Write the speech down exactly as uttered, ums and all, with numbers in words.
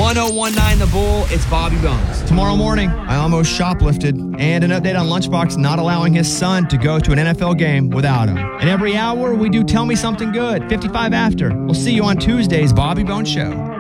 one oh one nine The Bull, it's Bobby Bones. Tomorrow morning, I almost shoplifted, and an update on Lunchbox not allowing his son to go to an N F L game without him. And every hour, we do Tell Me Something Good, fifty-five after. We'll see you on Tuesday's Bobby Bones Show.